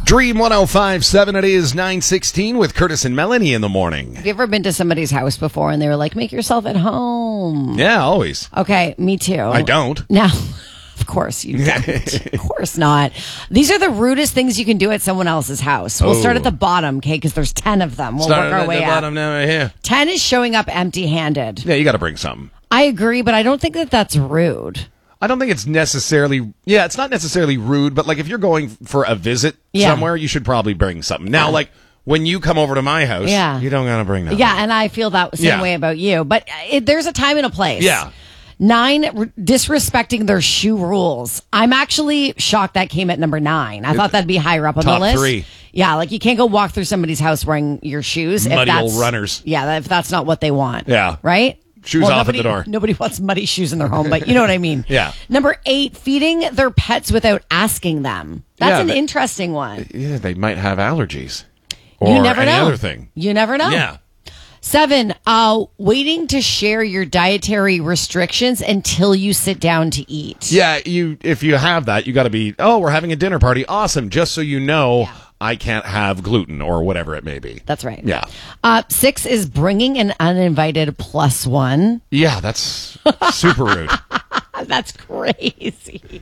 Dream 105.7, it is 9:16 with Curtis and Melanie in the morning. Have you ever been to somebody's house before and they were like, make yourself at home? Yeah, always. Okay, me too. I don't. Now, of course you don't. Of course not. These are the rudest things you can do at someone else's house. We'll start at the bottom, okay, because there's 10 of them. We'll work our way up. Bottom now, right here. 10 is showing up empty-handed. Yeah, you got to bring something. I agree, but I don't think that that's rude. I don't think it's necessarily, it's not necessarily rude, but like if you're going for a visit somewhere, you should probably bring something. Now, like when you come over to my house, you don't got to bring nothing. Yeah, and I feel that same way about you. But there's a time and a place. Yeah. 9, disrespecting their shoe rules. I'm actually shocked that came at number 9. I thought that'd be higher up on the list. Top 3. Yeah, like you can't go walk through somebody's house wearing your shoes. Muddy old runners. Yeah, if that's not what they want. Yeah. Right? Shoes off at the door. Nobody wants muddy shoes in their home, but you know what I mean. Yeah. Number 8, feeding their pets without asking them. That's an interesting one. Yeah, they might have allergies. Or You never any know. other thing. You never know. Yeah. 7, waiting to share your dietary restrictions until you sit down to eat. Yeah, if you have that, you got to be, we're having a dinner party. Awesome. Just so you know, I can't have gluten or whatever it may be. That's right. Yeah. 6 is bringing an uninvited +1. Yeah, that's super rude. That's crazy.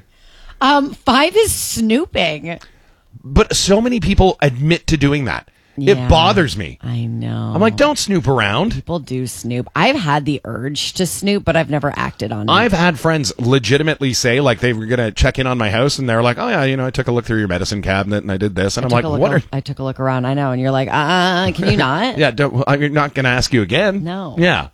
5 is snooping. But so many people admit to doing that. Yeah, it bothers me. I know. I'm like, don't snoop around. People do snoop. I've had the urge to snoop, but I've never acted on it. I've had friends legitimately say, like, they were going to check in on my house, and they're like, oh, yeah, I took a look through your medicine cabinet, and I did this. And I'm like, I took a look around, I know. And you're like, can you not? Yeah, I'm not going to ask you again. No. Yeah.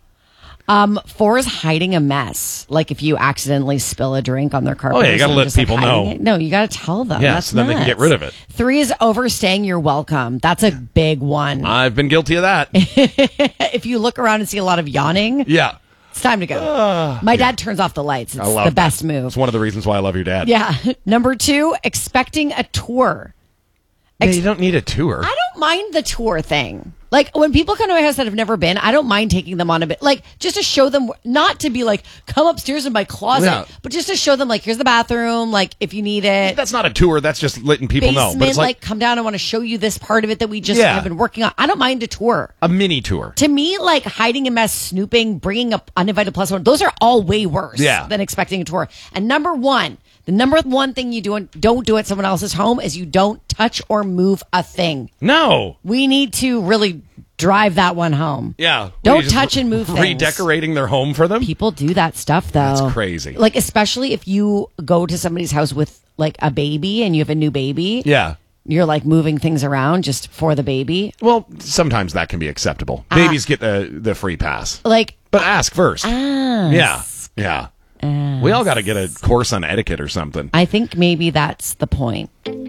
4 is hiding a mess. Like if you accidentally spill a drink on their carpet. Oh, yeah, you got to let people know. No, you got to tell them. Yeah, That's so then they can get rid of it. 3 is overstaying your welcome. That's a big one. I've been guilty of that. If you look around and see a lot of yawning, yeah. it's time to go. My dad turns off the lights. It's the best move. It's one of the reasons why I love your dad. Yeah. Number 2, expecting a tour. You don't need a tour. I don't mind the tour thing. Like, when people come to my house that have never been, I don't mind taking them on a bit. Like, just to show them, not to be like, come upstairs in my closet, but just to show them, like, here's the bathroom, like, if you need it. That's not a tour. That's just letting people know. But it's like, come down, I want to show you this part of it that we just have been working on. I don't mind a tour. A mini tour. To me, like, hiding a mess, snooping, bringing up uninvited +1, those are all way worse than expecting a tour. And number 1, the number 1 thing you don't do at someone else's home is you don't touch or move a thing. No. We need to really drive that one home. Yeah. Don't touch and move things. Redecorating their home for them? People do that stuff, though. That's crazy. Like, especially if you go to somebody's house with, like, a baby and you have a new baby. Yeah. You're, like, moving things around just for the baby. Well, sometimes that can be acceptable. Babies get the free pass. Like. But ask first. Ask. Yeah. We all got to get a course on etiquette or something. I think maybe that's the point.